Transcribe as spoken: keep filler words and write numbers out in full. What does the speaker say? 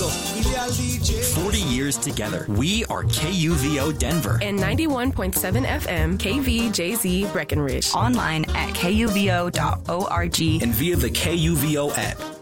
forty years together. We are K U V O Denver. And ninety-one point seven F M K V J Z Breckenridge. Online at K U V O dot org. And via the K U V O app.